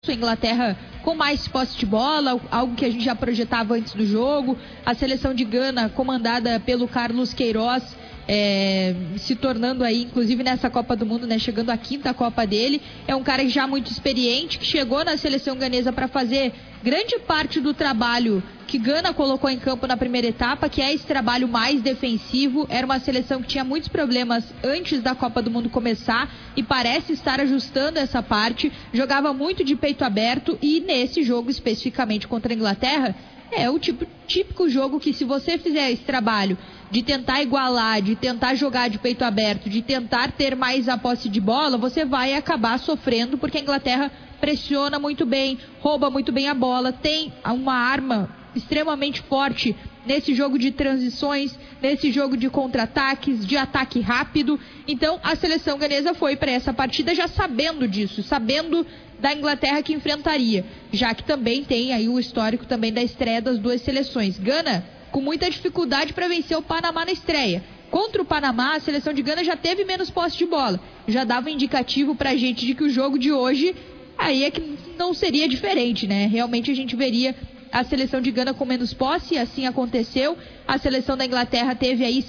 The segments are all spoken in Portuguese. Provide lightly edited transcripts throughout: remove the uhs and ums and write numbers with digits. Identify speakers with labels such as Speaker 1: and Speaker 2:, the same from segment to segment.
Speaker 1: A Inglaterra com mais posse de bola, algo que a gente já projetava antes do jogo. A seleção de Gana, comandada pelo Carlos Queiroz, se tornando aí, inclusive nessa Copa do Mundo, né, chegando à 5ª Copa dele. É um cara já muito experiente, que chegou na seleção ganesa para fazer grande parte do trabalho que Gana colocou em campo na primeira etapa, que é esse trabalho mais defensivo. Era uma seleção que tinha muitos problemas antes da Copa do Mundo começar e parece estar ajustando essa parte. Jogava muito de peito aberto e nesse jogo especificamente contra a Inglaterra, é o típico jogo que, se você fizer esse trabalho de tentar igualar, de tentar jogar de peito aberto, de tentar ter mais a posse de bola, você vai acabar sofrendo, porque a Inglaterra pressiona muito bem, rouba muito bem a bola, tem uma arma extremamente forte nesse jogo de transições, nesse jogo de contra-ataques, de ataque rápido. Então a seleção ganesa foi para essa partida já sabendo disso, sabendo da Inglaterra que enfrentaria, já que também tem aí o histórico também da estreia das duas seleções. Gana com muita dificuldade para vencer o Panamá na estreia. Contra o Panamá, a seleção de Gana já teve menos posse de bola, já dava indicativo pra gente de que o jogo de hoje aí é que não seria diferente, né? Realmente a gente veria a seleção de Gana com menos posse, e assim aconteceu. A seleção da Inglaterra teve aí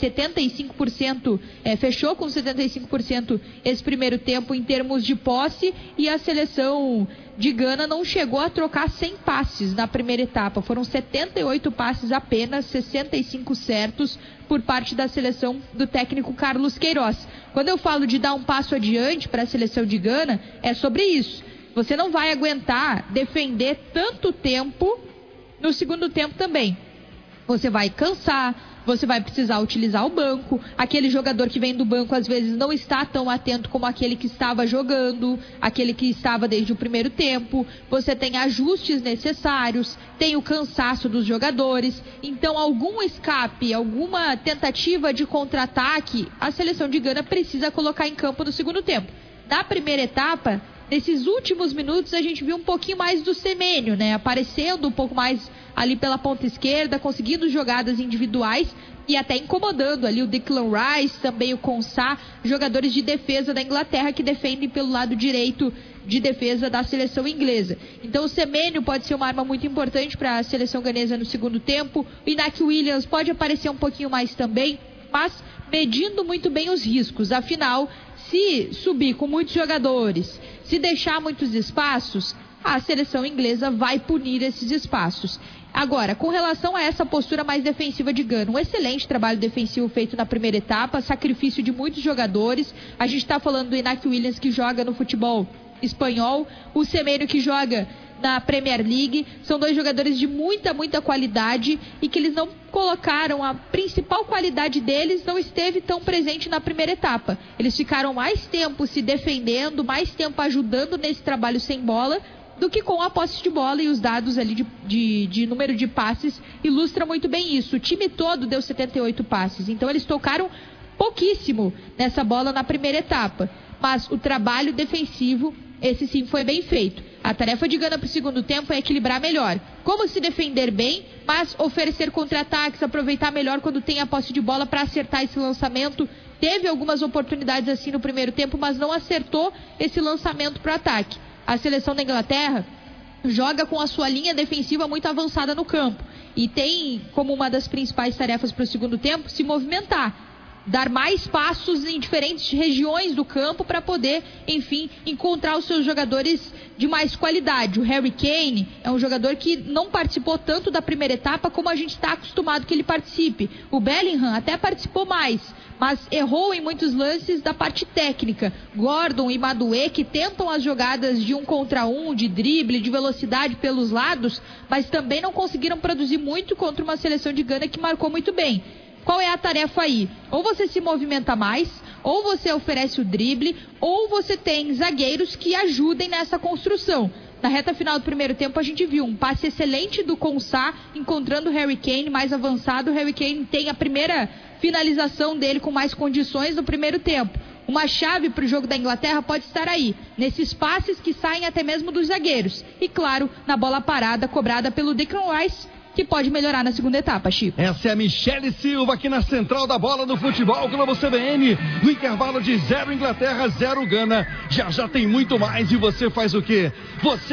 Speaker 1: 75%, fechou com 75% esse primeiro tempo em termos de posse, e a seleção de Gana não chegou a trocar 100 passes na primeira etapa. Foram 78 passes apenas, 65 certos por parte da seleção do técnico Carlos Queiroz. Quando eu falo de dar um passo adiante para a seleção de Gana, é sobre isso. Você não vai aguentar defender tanto tempo no segundo tempo também. Você vai cansar, você vai precisar utilizar o banco. Aquele jogador que vem do banco às vezes não está tão atento como aquele que estava jogando, aquele que estava desde o primeiro tempo. Você tem ajustes necessários, tem o cansaço dos jogadores. Então algum escape, alguma tentativa de contra-ataque, a seleção de Gana precisa colocar em campo no segundo tempo. Na primeira etapa, nesses últimos minutos, a gente viu um pouquinho mais do Semenyo, né? Aparecendo um pouco mais ali pela ponta esquerda, conseguindo jogadas individuais e até incomodando ali o Declan Rice, também o Konsa, jogadores de defesa da Inglaterra que defendem pelo lado direito de defesa da seleção inglesa. Então o Semenyo pode ser uma arma muito importante para a seleção ganesa no segundo tempo. O Iñaki Williams pode aparecer um pouquinho mais também, mas medindo muito bem os riscos. Afinal, se subir com muitos jogadores, se deixar muitos espaços, a seleção inglesa vai punir esses espaços. Agora, com relação a essa postura mais defensiva de Gana, um excelente trabalho defensivo feito na primeira etapa, sacrifício de muitos jogadores. A gente está falando do Iñaki Williams, que joga no futebol espanhol, o Semenyo, que joga na Premier League. São dois jogadores de muita qualidade e que eles não colocaram, a principal qualidade deles não esteve tão presente na primeira etapa. Eles ficaram mais tempo se defendendo, mais tempo ajudando nesse trabalho sem bola do que com a posse de bola, e os dados ali de número de passes ilustram muito bem isso. O time todo deu 78 passes, então eles tocaram pouquíssimo nessa bola na primeira etapa, mas o trabalho defensivo, esse sim foi bem feito. A tarefa de Gana para o segundo tempo é equilibrar melhor. Como se defender bem, mas oferecer contra-ataques, aproveitar melhor quando tem a posse de bola para acertar esse lançamento. Teve algumas oportunidades assim no primeiro tempo, mas não acertou esse lançamento para o ataque. A seleção da Inglaterra joga com a sua linha defensiva muito avançada no campo e tem como uma das principais tarefas para o segundo tempo se movimentar, dar mais passos em diferentes regiões do campo para poder, enfim, encontrar os seus jogadores de mais qualidade. O Harry Kane é um jogador que não participou tanto da primeira etapa como a gente está acostumado que ele participe. O Bellingham até participou mais, mas errou em muitos lances da parte técnica. Gordon e Madueke, que tentam as jogadas de 1 contra 1, de drible, de velocidade pelos lados, mas também não conseguiram produzir muito contra uma seleção de Gana que marcou muito bem. Qual é a tarefa aí? Ou você se movimenta mais, ou você oferece o drible, ou você tem zagueiros que ajudem nessa construção. Na reta final do primeiro tempo a gente viu um passe excelente do Konsa encontrando o Harry Kane mais avançado. O Harry Kane tem a primeira finalização dele com mais condições no primeiro tempo. Uma chave para o jogo da Inglaterra pode estar aí, nesses passes que saem até mesmo dos zagueiros. E claro, na bola parada cobrada pelo Declan Rice, que pode melhorar na segunda etapa, Chico.
Speaker 2: Essa é a Michele Silva aqui na central da bola do Futebol Globo CBN. No intervalo de 0 Inglaterra, 0 Gana. Já tem muito mais e você faz o quê? Você